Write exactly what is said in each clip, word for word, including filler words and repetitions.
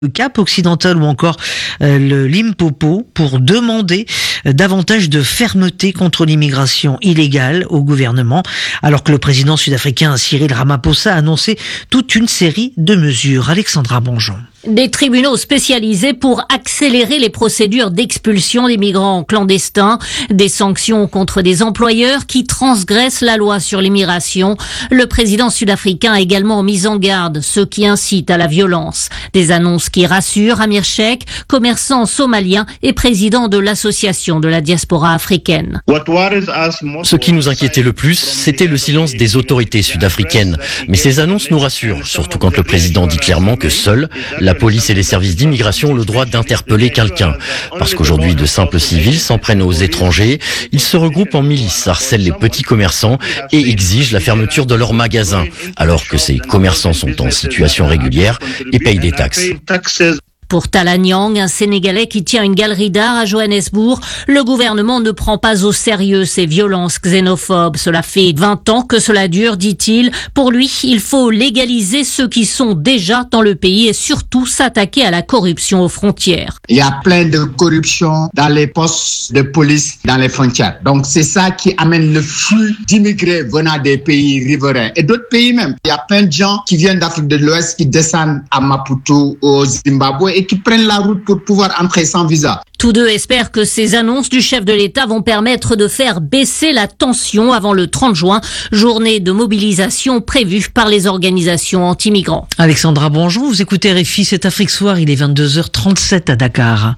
le Cap occidental ou encore euh, le Limpopo pour demander euh, davantage de fermeté contre l'immigration illégale au gouvernement, alors que le président sud-africain Cyril Ramaphosa a annoncé toute une série de mesures. Alexandra Bonjon. Des tribunaux spécialisés pour accélérer les procédures d'expulsion des migrants clandestins, des sanctions contre des employeurs qui transgressent la loi sur l'immigration. Le président sud-africain a également mis en garde ceux qui incitent à la violence. Des annonces qui rassurent Amir Sheikh, commerçant somalien et président de l'association de la diaspora africaine. Ce qui nous inquiétait le plus, c'était le silence des autorités sud-africaines. Mais ces annonces nous rassurent, surtout quand le président dit clairement que seul la police et les services d'immigration ont le droit d'interpeller quelqu'un. Parce qu'aujourd'hui, de simples civils s'en prennent aux étrangers, ils se regroupent en milices, harcèlent les petits commerçants et exigent la fermeture de leurs magasins, alors que ces commerçants sont en situation régulière et payent des taxes. Pour Tala Niang, un Sénégalais qui tient une galerie d'art à Johannesburg, le gouvernement ne prend pas au sérieux ces violences xénophobes. Cela fait vingt ans que cela dure, dit-il. Pour lui, il faut légaliser ceux qui sont déjà dans le pays et surtout s'attaquer à la corruption aux frontières. Il y a plein de corruption dans les postes de police dans les frontières. Donc c'est ça qui amène le flux d'immigrés venant des pays riverains et d'autres pays même. Il y a plein de gens qui viennent d'Afrique de l'Ouest qui descendent à Maputo, au Zimbabwe et qui prennent la route pour pouvoir entrer sans visa. Tous deux espèrent que ces annonces du chef de l'État vont permettre de faire baisser la tension avant le trente juin, journée de mobilisation prévue par les organisations anti-migrants. Alexandra Bonjon, vous écoutez R F I, c'est Afrique Soir, il est vingt-deux heures trente-sept à Dakar.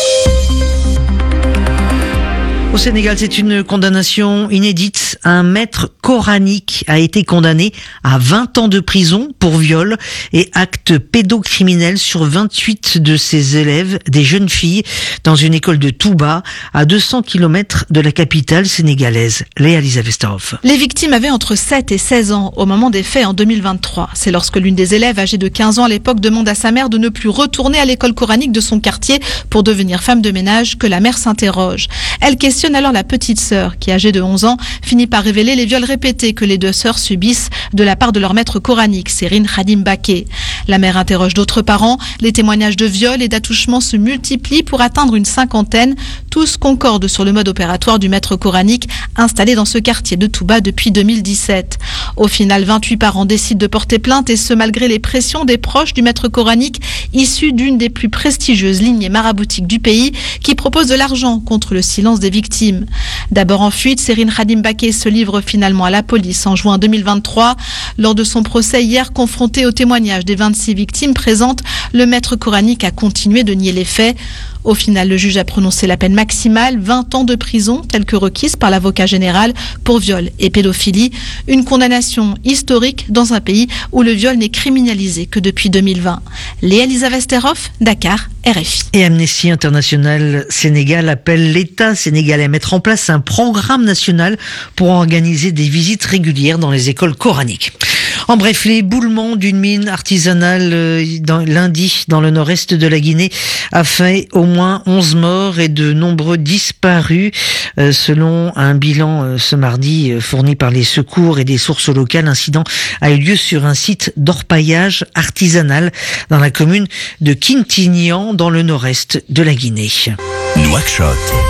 Au Sénégal, c'est une condamnation inédite. Un maître coranique a été condamné à vingt ans de prison pour viol et actes pédocriminels sur vingt-huit de ses élèves, des jeunes filles, dans une école de Touba, à deux cents kilomètres de la capitale sénégalaise. Léa Elisabeth. Les victimes avaient entre sept et seize ans au moment des faits en deux mille vingt-trois. C'est lorsque l'une des élèves, âgée de quinze ans à l'époque, demande à sa mère de ne plus retourner à l'école coranique de son quartier pour devenir femme de ménage que la mère s'interroge. Elle questionne alors la petite sœur qui, âgée de onze ans, finit par révéler les viols répétés que les deux sœurs subissent de la part de leur maître coranique, Serine Khadim Baké. La mère interroge d'autres parents, les témoignages de viols et d'attouchements se multiplient pour atteindre une cinquantaine. Tous concordent sur le mode opératoire du maître coranique installé dans ce quartier de Touba depuis deux mille dix-sept. Au final, vingt-huit parents décident de porter plainte et ce malgré les pressions des proches du maître coranique issu d'une des plus prestigieuses lignées maraboutiques du pays qui propose de l'argent contre le silence des victimes. D'abord en fuite, Serine Khadim Baké se livre finalement à la police en juin deux mille vingt-trois. Lors de son procès hier, confronté au témoignage des vingt-six victimes présentes, le maître coranique a continué de nier les faits. Au final, le juge a prononcé la peine maximale, vingt ans de prison, telle que requise par l'avocat général pour viol et pédophilie. Une condamnation historique dans un pays où le viol n'est criminalisé que depuis deux mille vingt. Léa Elisabeth Terhoff, Dakar, R F I. Et Amnesty International Sénégal appelle l'État sénégalais à mettre en place un programme national pour organiser des visites régulières dans les écoles coraniques. En bref, l'éboulement d'une mine artisanale euh, dans, lundi dans le nord-est de la Guinée a fait au moins onze morts et de nombreux disparus. Euh, selon un bilan euh, ce mardi euh, fourni par les secours et des sources locales, l'incident a eu lieu sur un site d'orpaillage artisanal dans la commune de Quintignan dans le nord-est de la Guinée. Nouakchott,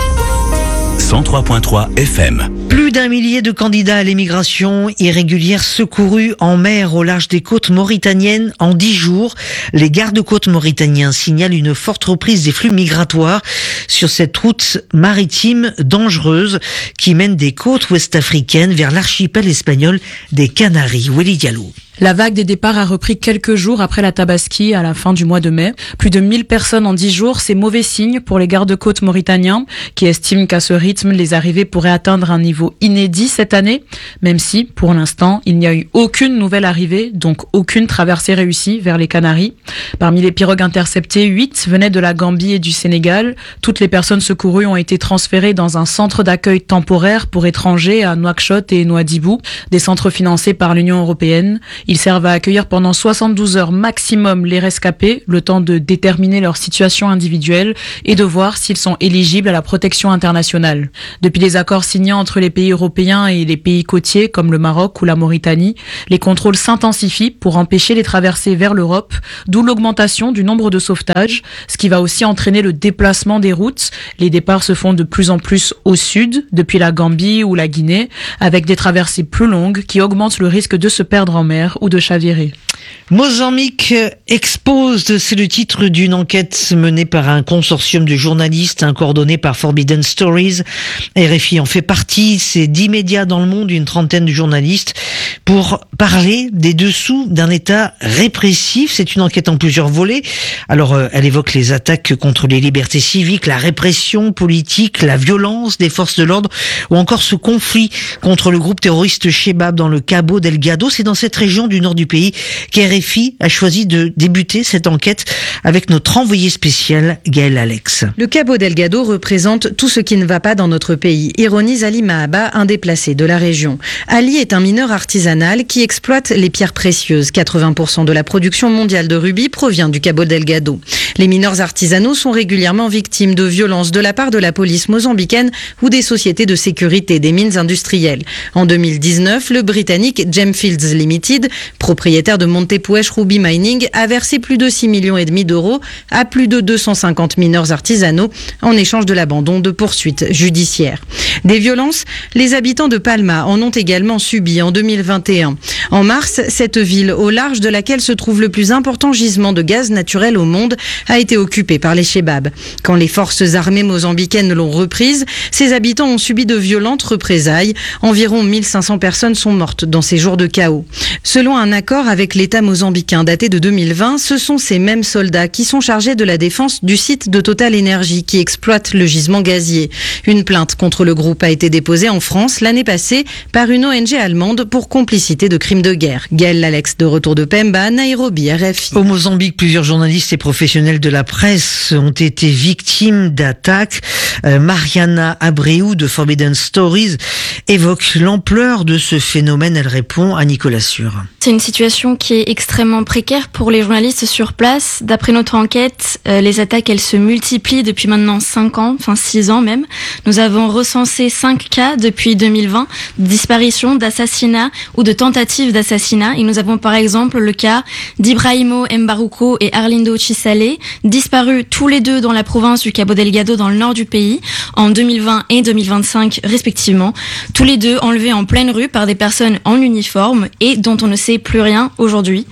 cent trois virgule trois F M. Plus d'un millier de candidats à l'émigration irrégulière secourus en mer au large des côtes mauritaniennes en dix jours. Les gardes-côtes mauritaniens signalent une forte reprise des flux migratoires sur cette route maritime dangereuse qui mène des côtes ouest-africaines vers l'archipel espagnol des Canaries. Welly Diallo. La vague des départs a repris quelques jours après la Tabaski à la fin du mois de mai. Plus de mille personnes en dix jours, c'est mauvais signe pour les gardes-côtes mauritaniens qui estiment qu'à ce rythme, les arrivées pourraient atteindre un niveau inédit cette année, même si, pour l'instant, il n'y a eu aucune nouvelle arrivée, donc aucune traversée réussie vers les Canaries. Parmi les pirogues interceptées, huit venaient de la Gambie et du Sénégal. Toutes les personnes secourues ont été transférées dans un centre d'accueil temporaire pour étrangers à Nouakchott et Nouadhibou, des centres financés par l'Union européenne. Ils servent à accueillir pendant soixante-douze heures maximum les rescapés, le temps de déterminer leur situation individuelle et de voir s'ils sont éligibles à la protection internationale. Depuis les accords signés entre les pays européens et les pays côtiers comme le Maroc ou la Mauritanie, les contrôles s'intensifient pour empêcher les traversées vers l'Europe, d'où l'augmentation du nombre de sauvetages, ce qui va aussi entraîner le déplacement des routes. Les départs se font de plus en plus au sud, depuis la Gambie ou la Guinée, avec des traversées plus longues qui augmentent le risque de se perdre en mer ou de chavirer. Mozambique expose, c'est le titre d'une enquête menée par un consortium de journalistes, hein, coordonné par Forbidden Stories. R F I en fait partie, c'est dix médias dans le monde, une trentaine de journalistes, pour parler des dessous d'un État répressif. C'est une enquête en plusieurs volets. Alors, euh, elle évoque les attaques contre les libertés civiques, la répression politique, la violence des forces de l'ordre, ou encore ce conflit contre le groupe terroriste Shebab dans le Cabo Delgado. C'est dans cette région du nord du pays qu'R F I a choisi de débuter cette enquête avec notre envoyé spécial Gaël Alex. Le Cabo Delgado représente tout ce qui ne va pas dans notre pays, ironise Ali Mahaba, un déplacé de la région. Ali est un mineur artisanal qui exploite les pierres précieuses. quatre-vingts pour cent de la production mondiale de rubis provient du Cabo Delgado. Les mineurs artisanaux sont régulièrement victimes de violences de la part de la police mozambicaine ou des sociétés de sécurité des mines industrielles. En deux mille dix-neuf, le britannique Gemfields Limited, propriétaire de Montepuez Ruby Mining, a versé plus de six millions et demi d'euros à plus de deux cent cinquante mineurs artisanaux en échange de l'abandon de poursuites judiciaires. Des violences, les habitants de Palma en ont également subi en deux mille vingt et un. En mars, cette ville, au large de laquelle se trouve le plus important gisement de gaz naturel au monde, a été occupée par les Shebab. Quand les forces armées mozambicaines l'ont reprise, ses habitants ont subi de violentes représailles. Environ mille cinq cents personnes sont mortes dans ces jours de chaos. Selon un accord avec l'État mozambicain daté de deux mille vingt, ce sont ces mêmes soldats qui sont chargés de la défense du site de Total Energy qui exploite le gisement gazier. Une plainte contre le groupe a été déposée en France l'année passée par une O N G allemande pour complicité de crimes de guerre. Gaël Alex, de retour de Pemba, Nairobi, R F I. Au Mozambique, plusieurs journalistes et professionnels de la presse ont été victimes d'attaques. Euh, Mariana Abreu de Forbidden Stories évoque l'ampleur de ce phénomène. Elle répond à Nicolas Sûr. C'est une situation qui est extrêmement précaire pour les journalistes sur place. D'après notre enquête, euh, les attaques, elles se multiplient depuis maintenant cinq ans, enfin six ans même. Nous avons recensé cinq cas depuis deux mille vingt, de disparition, d'assassinat ou de tentative d'assassinat. Et nous avons par exemple le cas d'Ibrahimo Mbaruko et Arlindo Chisale, disparus tous les deux dans la province du Cabo Delgado dans le nord du pays, en deux mille vingt et deux mille vingt-cinq respectivement. Tous les deux enlevés en pleine rue par des personnes en uniforme et dont on ne sait plus rien aujourd'hui.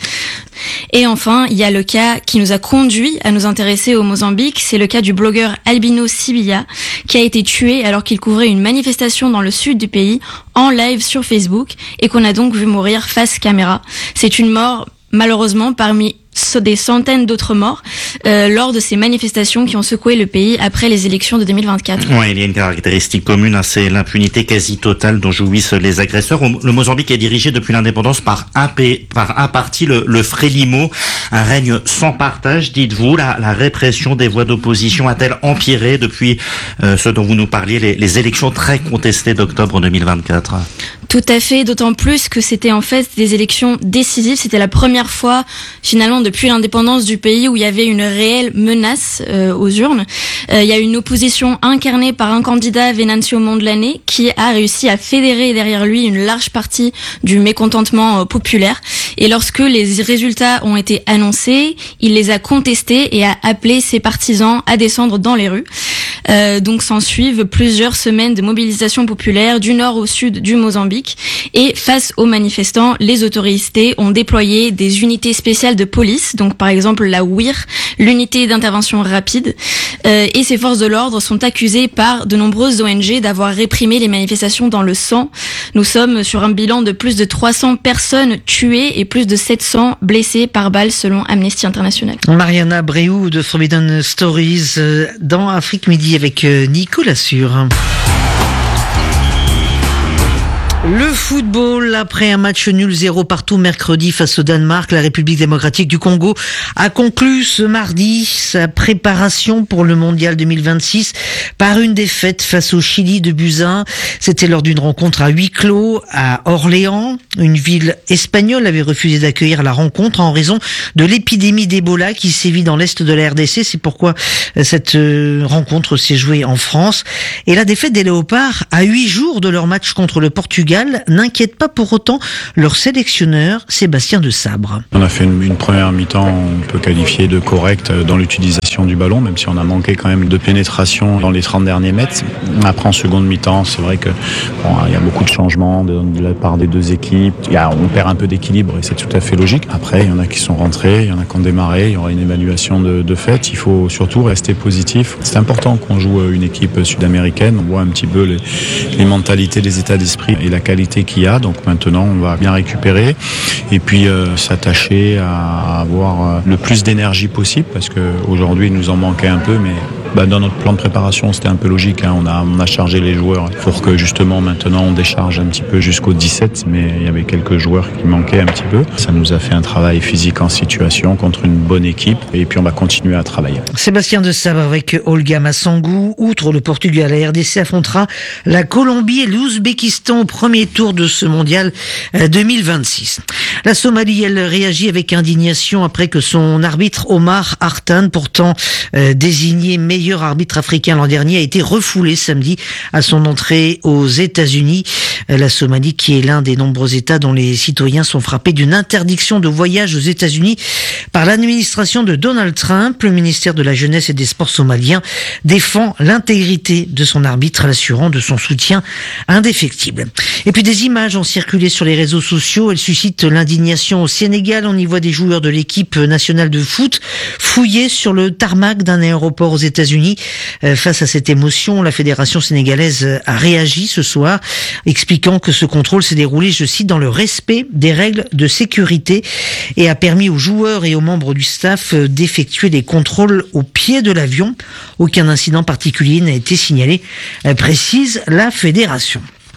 Et enfin, il y a le cas qui nous a conduit à nous intéresser au Mozambique, c'est le cas du blogueur Albino Sibilla, qui a été tué alors qu'il couvrait une manifestation dans le sud du pays, en live sur Facebook, et qu'on a donc vu mourir face caméra. C'est une mort, malheureusement, parmi des centaines d'autres morts euh, lors de ces manifestations qui ont secoué le pays après les élections de deux mille vingt-quatre. Ouais, il y a une caractéristique commune, hein, c'est l'impunité quasi totale dont jouissent les agresseurs. Le Mozambique est dirigé depuis l'indépendance par un, p- par un parti, le, le Frelimo, un règne sans partage, dites-vous. La, la répression des voix d'opposition a-t-elle empiré depuis euh, ce dont vous nous parliez, les, les élections très contestées d'octobre deux mille vingt-quatre? Tout à fait, d'autant plus que c'était en fait des élections décisives. C'était la première fois, finalement, depuis l'indépendance du pays où il y avait une réelle menace euh, aux urnes. Euh, il y a une opposition incarnée par un candidat, Venancio Mondlane, qui a réussi à fédérer derrière lui une large partie du mécontentement euh, populaire. Et lorsque les résultats ont été annoncés, il les a contestés et a appelé ses partisans à descendre dans les rues. Euh, donc s'en suivent plusieurs semaines de mobilisation populaire du nord au sud du Mozambique. Et face aux manifestants, les autorités ont déployé des unités spéciales de police, donc par exemple la W I R, l'unité d'intervention rapide. Euh, et ces forces de l'ordre sont accusées par de nombreuses O N G d'avoir réprimé les manifestations dans le sang. Nous sommes sur un bilan de plus de trois cents personnes tuées et plus de sept cents blessées par balle selon Amnesty International. Mariana Abreu de Forbidden Stories dans Afrique Midi avec Nicolas Sûr. Le football, après un match nul zéro partout mercredi face au Danemark, la République démocratique du Congo a conclu ce mardi sa préparation pour le mondial deux mille vingt-six par une défaite face au Chili de buts à un. C'était lors d'une rencontre à huis clos à Orléans. Une ville espagnole avait refusé d'accueillir la rencontre en raison de l'épidémie d'Ebola qui sévit dans l'est de la R D C. C'est pourquoi cette rencontre s'est jouée en France. Et la défaite des Léopards à huit jours de leur match contre le Portugal n'inquiète pas pour autant leur sélectionneur Sébastien Desabre. On a fait une, une première mi-temps, on peut qualifier de correcte dans l'utilisation du ballon, même si on a manqué quand même de pénétration dans les trente derniers mètres. Après en seconde mi-temps, c'est vrai que bon, il y a beaucoup de changements de, de la part des deux équipes. Il y a, on perd un peu d'équilibre et c'est tout à fait logique. Après, il y en a qui sont rentrés, il y en a qui ont démarré, il y aura une évaluation de, de fait. Il faut surtout rester positif. C'est important qu'on joue une équipe sud-américaine. On voit un petit peu les, les mentalités, les états d'esprit et la qualité qu'il y a, donc maintenant on va bien récupérer et puis euh, s'attacher à avoir euh, le plus d'énergie possible parce qu'aujourd'hui il nous en manquait un peu, mais bah, dans notre plan de préparation c'était un peu logique, hein. on, a, on a chargé les joueurs pour que justement maintenant on décharge un petit peu jusqu'au dix-sept, mais il y avait quelques joueurs qui manquaient un petit peu. Ça nous a fait un travail physique en situation contre une bonne équipe et puis on va continuer à travailler. Sébastien Desabre avec Olga Massangou. Outre le Portugal, la R D C affrontera la Colombie et l'Ouzbékistan au premier tour de ce mondial deux mille vingt-six. La Somalie, elle réagit avec indignation après que son arbitre Omar Hartan, pourtant euh, désigné meilleur arbitre africain l'an dernier, a été refoulé samedi à son entrée aux États-Unis. La Somalie, qui est l'un des nombreux États dont les citoyens sont frappés d'une interdiction de voyage aux États-Unis par l'administration de Donald Trump. Le ministère de la Jeunesse et des Sports somalien défend l'intégrité de son arbitre, l'assurant de son soutien indéfectible. Et puis des images ont circulé sur les réseaux sociaux. Elles suscitent l'indignation au Sénégal. On y voit des joueurs de l'équipe nationale de foot fouillés sur le tarmac d'un aéroport aux États-Unis. Euh, face à cette émotion, la fédération sénégalaise a réagi ce soir, expliquant que ce contrôle s'est déroulé, je cite, dans le respect des règles de sécurité et a permis aux joueurs et aux membres du staff d'effectuer des contrôles au pied de l'avion. Aucun incident particulier n'a été signalé, précise la fédération.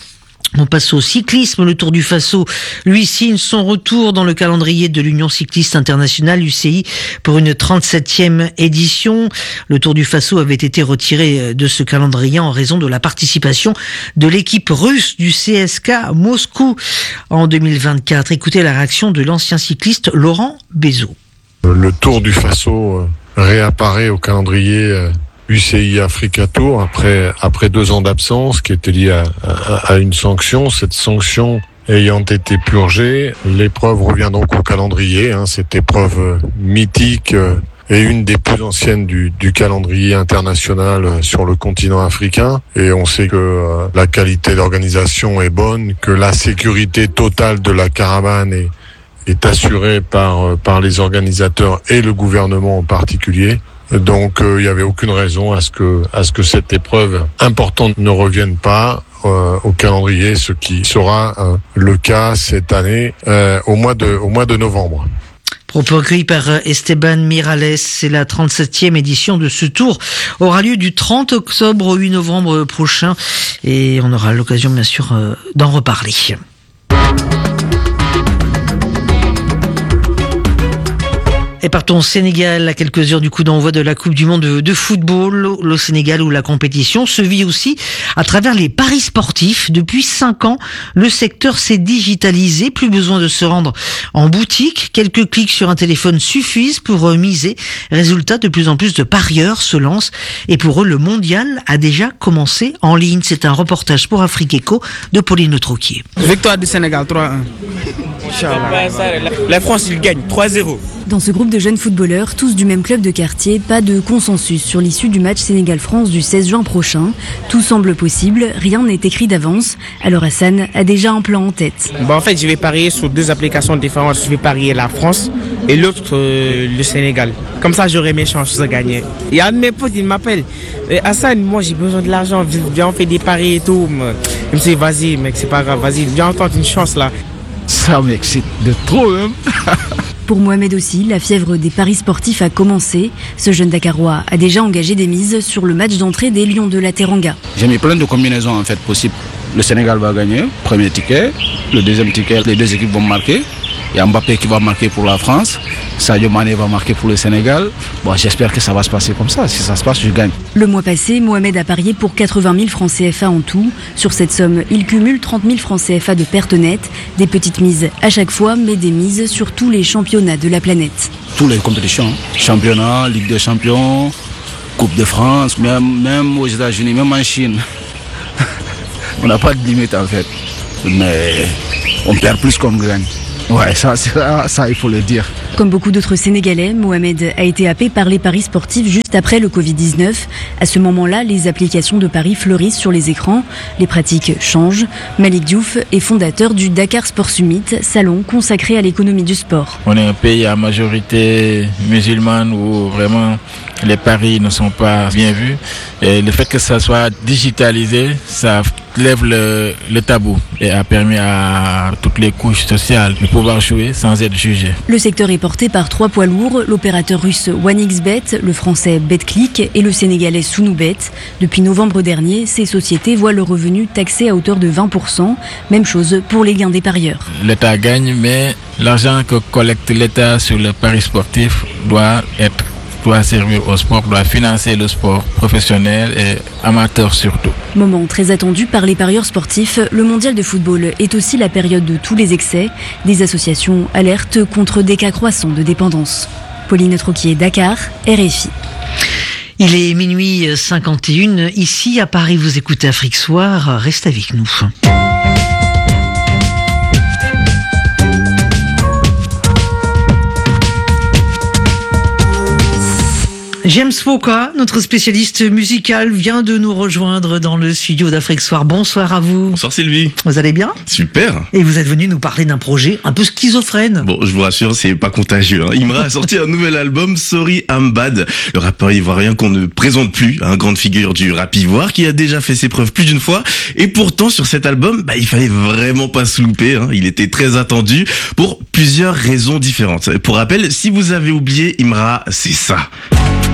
On passe au cyclisme. Le Tour du Faso lui signe son retour dans le calendrier de l'Union cycliste internationale, U C I, pour une trente-septième édition. Le Tour du Faso avait été retiré de ce calendrier en raison de la participation de l'équipe russe du C S K A Moscou en deux mille vingt-quatre. Écoutez la réaction de l'ancien cycliste Laurent Bézot. Le Tour du Faso réapparaît au calendrier U C I Africa Tour après après deux ans d'absence qui était liée à, à, à une sanction. Cette sanction ayant été purgée, l'épreuve revient donc au calendrier. Hein, cette épreuve mythique est une des plus anciennes du, du calendrier international sur le continent africain. Et on sait que euh, la qualité d'organisation est bonne, que la sécurité totale de la caravane est, est assurée par par les organisateurs et le gouvernement en particulier. Donc il euh, n'y avait aucune raison à ce que à ce que cette épreuve importante ne revienne pas euh, au calendrier, ce qui sera euh, le cas cette année euh, au mois de au mois de novembre. Propos recueillis par Esteban Miralles. C'est la trente-septième édition de ce tour. Aura lieu du trente octobre au huit novembre prochain et on aura l'occasion bien sûr d'en reparler. Et partons au Sénégal à quelques heures du coup d'envoi de la Coupe du Monde de, de football. Le Sénégal où la compétition se vit aussi à travers les paris sportifs. Depuis cinq ans, le secteur s'est digitalisé. Plus besoin de se rendre en boutique. Quelques clics sur un téléphone suffisent pour miser. Résultat, de plus en plus de parieurs se lancent. Et pour eux, le mondial a déjà commencé en ligne. C'est un reportage pour Afrique Eco de Pauline Troquier. Victoire du Sénégal trois un. La France, il gagne trois zéro. Dans ce groupe de jeunes footballeurs, tous du même club de quartier, pas de consensus sur l'issue du match Sénégal-France du seize juin prochain. Tout semble possible, rien n'est écrit d'avance. Alors Hassan a déjà un plan en tête. Bah en fait, je vais parier sur deux applications différentes. Je vais parier la France et l'autre euh, le Sénégal. Comme ça, j'aurai mes chances de gagner. Il y a un de mes potes, il m'appelle. Hassan, moi j'ai besoin de l'argent, viens on fait des paris et tout. Je me dis, vas-y mec, c'est pas grave, vas-y, viens on tente une chance là. Ça mec, c'est de trop hein. Pour Mohamed aussi, la fièvre des paris sportifs a commencé. Ce jeune Dakarois a déjà engagé des mises sur le match d'entrée des Lions de la Teranga. J'ai mis plein de combinaisons en fait possibles. Le Sénégal va gagner, premier ticket. Le deuxième ticket, les deux équipes vont marquer. Il y a Mbappé qui va marquer pour la France. Sadio Mané va marquer pour le Sénégal. Bon, j'espère que ça va se passer comme ça. Si ça se passe, je gagne. Le mois passé, Mohamed a parié pour quatre-vingt mille francs C F A en tout. Sur cette somme, il cumule trente mille francs C F A de pertes nettes. Des petites mises à chaque fois, mais des mises sur tous les championnats de la planète. Toutes les compétitions, championnat, Ligue des champions, Coupe de France, même, même aux États-Unis, même en Chine. On n'a pas de limite en fait. Mais on perd plus qu'on gagne. Ouais, ça, ça, ça, il faut le dire. Comme beaucoup d'autres Sénégalais, Mohamed a été happé par les paris sportifs juste après le covid dix-neuf. À ce moment-là, les applications de paris fleurissent sur les écrans. Les pratiques changent. Malik Diouf est fondateur du Dakar Sport Summit, salon consacré à l'économie du sport. On est un pays à majorité musulmane où vraiment les paris ne sont pas bien vus. Et le fait que ça soit digitalisé, ça lève le, le tabou et a permis à toutes les couches sociales de pouvoir jouer sans être jugées. Le secteur est porté par trois poids lourds, l'opérateur russe OneXBet, le français BetClick et le sénégalais Sunubet. Depuis novembre dernier, ces sociétés voient le revenu taxé à hauteur de vingt pour cent. Même chose pour les gains des parieurs. L'État gagne, mais l'argent que collecte l'État sur le pari sportif doit être doit servir au sport, doit financer le sport professionnel et amateur surtout. Moment très attendu par les parieurs sportifs, le mondial de football est aussi la période de tous les excès. Des associations alertent contre des cas croissants de dépendance. Pauline Troquier, Dakar, R F I. Il est minuit cinquante et une. Ici à Paris, vous écoutez Afrique Soir. Reste avec nous. James Foka, notre spécialiste musical, vient de nous rejoindre dans le studio d'Afrique Soir. Bonsoir à vous. Bonsoir Sylvie. Vous allez bien ? Super. Et vous êtes venu nous parler d'un projet un peu schizophrène. Bon, je vous rassure, c'est pas contagieux. Hein. Imra a sorti un nouvel album, Sorry I'm Bad. Le rappeur ivoirien qu'on ne présente plus, un grande figure du rap ivoire qui a déjà fait ses preuves plus d'une fois. Et pourtant, sur cet album, bah, il fallait vraiment pas se louper. Hein. Il était très attendu pour plusieurs raisons différentes. Pour rappel, si vous avez oublié Imra, c'est ça.